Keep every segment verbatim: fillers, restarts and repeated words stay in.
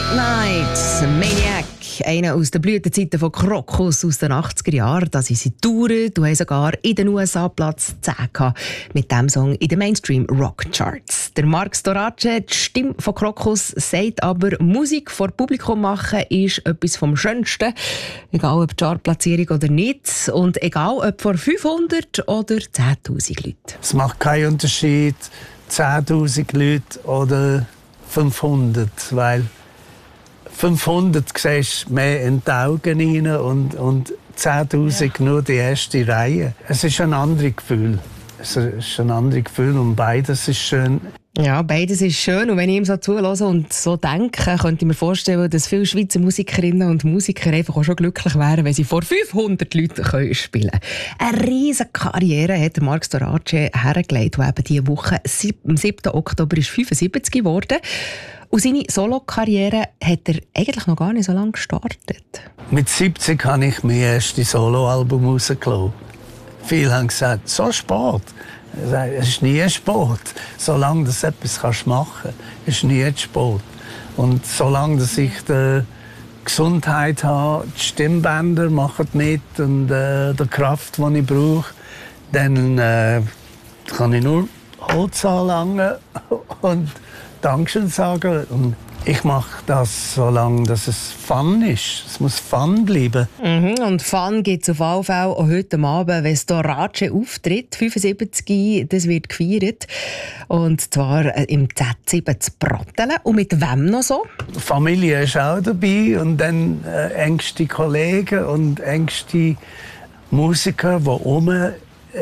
Night, Maniac, einer aus den Blütenzeiten von Krokus aus den achtziger Jahren. Da sind sie touren, du hast sogar in den U S A Platz zehn gehabt, mit diesem Song in den Mainstream Rock Charts. Der Marc Storace, die Stimme von Krokus, sagt aber, Musik vor Publikum machen ist etwas vom Schönsten. Egal ob Chartplatzierung oder nicht. Und egal ob vor fünfhundert oder zehntausend Leuten. Es macht keinen Unterschied, zehntausend Leute oder fünfhundert, weil fünfhundert siehst du mehr in die Augen rein und, und zehntausend ja. nur die erste Reihe. Es ist ein anderes Gefühl. Es ist ein anderes Gefühl und beides ist schön. Ja, beides ist schön. Und wenn ich ihm so zuhöre und so denke, könnte ich mir vorstellen, dass viele Schweizer Musikerinnen und Musiker einfach auch schon glücklich wären, wenn sie vor fünfhundert Leuten spielen können. Eine riesige Karriere hat Marc Storace hergelegt, der eben diese Woche am siebten Oktober ist fünfundsiebzig geworden. Und seine Solo-Karriere hat er eigentlich noch gar nicht so lange gestartet. Mit siebzig habe ich mein erstes Soloalbum rausgelassen. Viele haben gesagt, so spät. Es ist nie spät. Solange du etwas machen kannst, ist es nie spät. Und solange dass ich die Gesundheit habe, die Stimmbänder machen mit und äh, die Kraft, die ich brauche, dann äh, kann ich nur Holz anlangen und Dankeschön sagen. Und ich mache das so lange, dass es Fun ist. Es muss Fun bleiben. Mhm, und Fun gibt es auf jeden Fall auch heute Abend, wenn Storace auftritt. fünfundsiebzig, das wird gefeiert. Und zwar im Z sieben zu Brattelen. Und mit wem noch so? Die Familie ist auch dabei. Und dann äh, engste Kollegen und engste Musiker, die rum äh,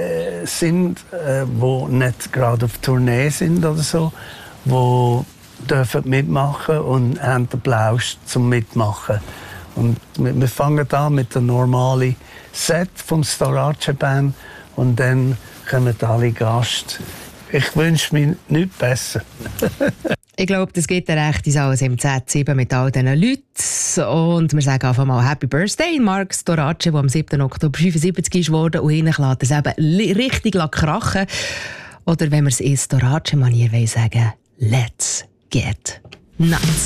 sind, äh, die nicht gerade auf Tournee sind oder so, die dürfen mitmachen und haben den Applaus zum Mitmachen. Und wir fangen an mit dem normalen Set vom Storace Band und dann kommen alle Gäste. Ich wünsche mir nichts besser. Ich glaube, das geht eine rechte Sache im Z sieben mit all diesen Leuten. Und wir sagen einfach mal Happy Birthday, Marc Storace, der am siebten Oktober fünfundsiebzig ist worden und hinten lässt es eben richtig krachen. Oder wenn wir es in Storace-Manier sagen, let's get nuts.